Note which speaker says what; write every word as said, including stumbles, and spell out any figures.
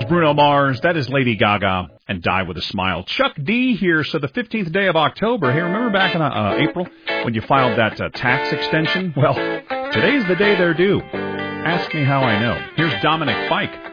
Speaker 1: Bruno Mars. That is Lady Gaga and Die With a Smile. Chuck D here. So the fifteenth day of October. Hey, remember back in uh, April when you filed that uh, tax extension? Well, today's the day they're due. Ask me how I know. Here's Dominic Fike.